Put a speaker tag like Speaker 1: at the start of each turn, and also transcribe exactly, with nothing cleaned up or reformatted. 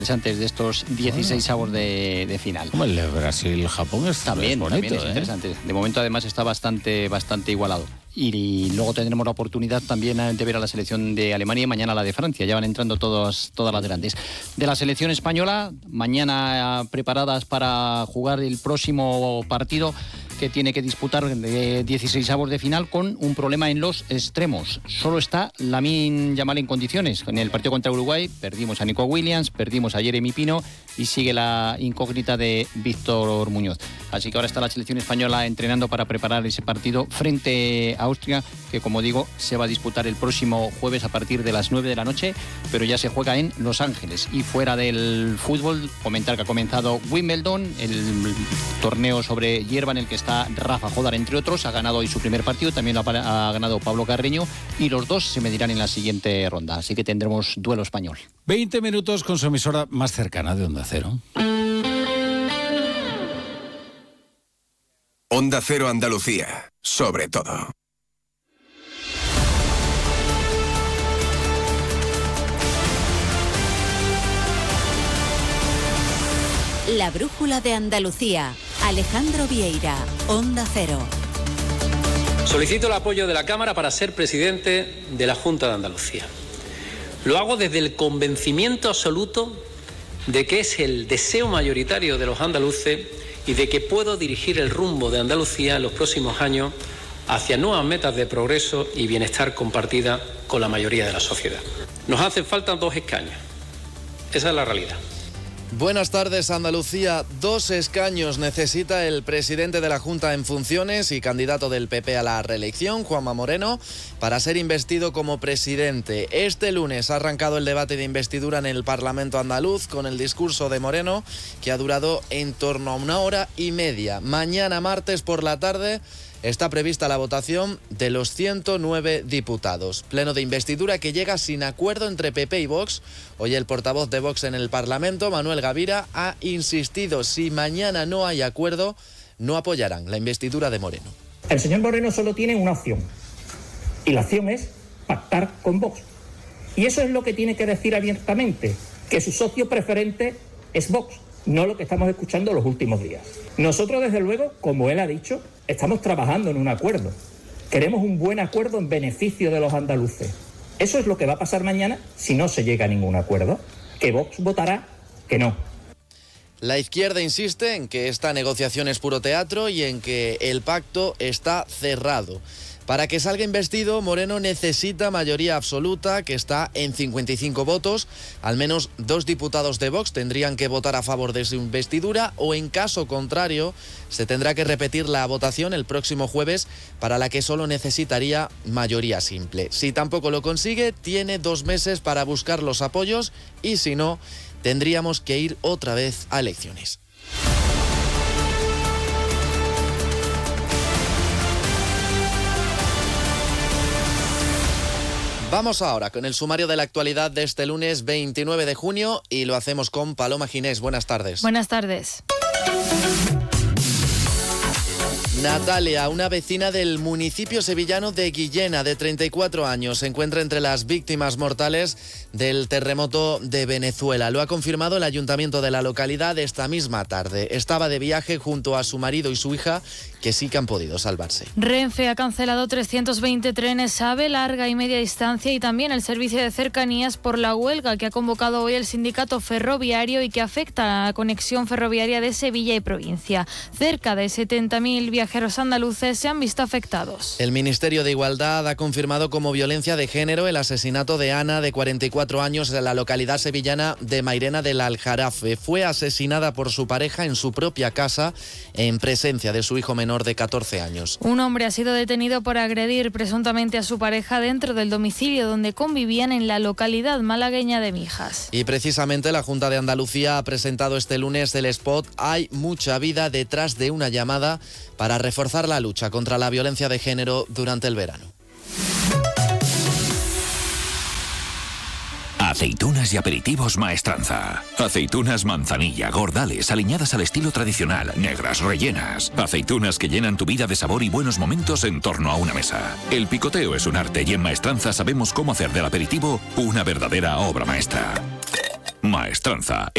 Speaker 1: Interesantes de estos dieciseisavos de, de final.
Speaker 2: Como el de Brasil-Japón es
Speaker 1: también,
Speaker 2: bonito,
Speaker 1: también es
Speaker 2: ¿eh?
Speaker 1: interesante. De momento además está bastante, bastante igualado. Y luego tendremos la oportunidad también de ver a la selección de Alemania y mañana la de Francia. Ya van entrando todas, todas las grandes. De la selección española, mañana preparadas para jugar el próximo partido que tiene que disputar de dieciseisavos de final con un problema en los extremos. Solo está Lamine Yamal en condiciones. En el partido contra Uruguay perdimos a Nico Williams, perdimos a Jeremy Pino y sigue la incógnita de Víctor Muñoz. Así que ahora está la selección española entrenando para preparar ese partido frente a Austria, que como digo se va a disputar el próximo jueves a partir de las nueve de la noche, pero ya se juega en Los Ángeles. Y fuera del fútbol, comentar que ha comenzado Wimbledon, el torneo sobre hierba en el que está Rafa Jodar, entre otros. Ha ganado hoy su primer partido, también lo ha, ha ganado Pablo Carreño, y los dos se medirán en la siguiente ronda, así que tendremos duelo español.
Speaker 2: veinte minutos con su emisora más cercana de Onda Cero.
Speaker 3: Onda Cero Andalucía, sobre todo.
Speaker 4: La brújula de Andalucía. Alejandro Vieira, Onda Cero.
Speaker 5: Solicito el apoyo de la Cámara para ser presidente de la Junta de Andalucía. Lo hago desde el convencimiento absoluto de que es el deseo mayoritario de los andaluces y de que puedo dirigir el rumbo de Andalucía en los próximos años hacia nuevas metas de progreso y bienestar compartida con la mayoría de la sociedad. Nos hacen falta dos escaños. Esa es la realidad.
Speaker 6: Buenas tardes, Andalucía. Dos escaños necesita el presidente de la Junta en funciones y candidato del P P a la reelección, Juanma Moreno, para ser investido como presidente. Este lunes ha arrancado el debate de investidura en el Parlamento andaluz con el discurso de Moreno, que ha durado en torno a una hora y media. Mañana, martes por la tarde, está prevista la votación de los ciento nueve diputados. Pleno de investidura que llega sin acuerdo entre P P y Vox. Hoy el portavoz de Vox en el Parlamento, Manuel Gavira, ha insistido: si mañana no hay acuerdo, no apoyarán la investidura de Moreno.
Speaker 7: El señor Moreno solo tiene una opción, y la opción es pactar con Vox. Y eso es lo que tiene que decir abiertamente, que su socio preferente es Vox, no lo que estamos escuchando los últimos días. Nosotros, desde luego, como él ha dicho, estamos trabajando en un acuerdo. Queremos un buen acuerdo en beneficio de los andaluces. Eso es lo que va a pasar mañana si no se llega a ningún acuerdo, que Vox votará que no.
Speaker 6: La izquierda insiste en que esta negociación es puro teatro y en que el pacto está cerrado. Para que salga investido, Moreno necesita mayoría absoluta, que está en cincuenta y cinco votos. Al menos dos diputados de Vox tendrían que votar a favor de su investidura, o en caso contrario, se tendrá que repetir la votación el próximo jueves, para la que solo necesitaría mayoría simple. Si tampoco lo consigue, tiene dos meses para buscar los apoyos, y si no, tendríamos que ir otra vez a elecciones. Vamos ahora con el sumario de la actualidad de este lunes veintinueve de junio y lo hacemos con Paloma Ginés. Buenas tardes.
Speaker 8: Buenas tardes.
Speaker 6: Natalia, una vecina del municipio sevillano de Guillena, de treinta y cuatro años, se encuentra entre las víctimas mortales del terremoto de Venezuela. Lo ha confirmado el ayuntamiento de la localidad esta misma tarde. Estaba de viaje junto a su marido y su hija, que sí que han podido salvarse.
Speaker 8: Renfe ha cancelado trescientos veinte trenes AVE larga y media distancia y también el servicio de cercanías por la huelga que ha convocado hoy el sindicato ferroviario y que afecta a la conexión ferroviaria de Sevilla y provincia. Cerca de setenta mil viajeros andaluces se han visto afectados.
Speaker 6: El Ministerio de Igualdad ha confirmado como violencia de género el asesinato de Ana, de cuarenta y cuatro años, en la localidad sevillana de Mairena del Aljarafe. Fue asesinada por su pareja en su propia casa, en presencia de su hijo menor de catorce años.
Speaker 8: Un hombre ha sido detenido por agredir presuntamente a su pareja dentro del domicilio donde convivían en la localidad malagueña de Mijas.
Speaker 6: Y precisamente la Junta de Andalucía ha presentado este lunes el spot Hay mucha vida detrás de una llamada, para reforzar la lucha contra la violencia de género durante el verano.
Speaker 9: Aceitunas y aperitivos Maestranza. Aceitunas manzanilla, gordales, aliñadas al estilo tradicional, negras, rellenas. Aceitunas que llenan tu vida de sabor y buenos momentos en torno a una mesa. El picoteo es un arte y en Maestranza sabemos cómo hacer del aperitivo una verdadera obra maestra. Maestranza.